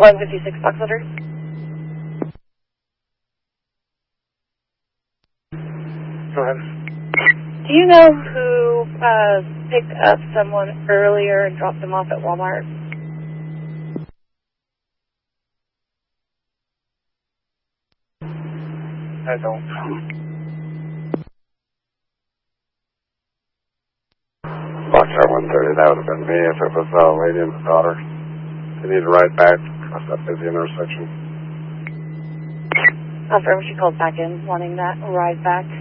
156 Foxtrot. Go ahead. Do you know who picked up someone earlier and dropped them off at Walmart? I don't. Foxtrot 130, that would have been me if it was a lady and the daughter. They need to ride back across that busy intersection. Affirm, she called back in wanting that ride back.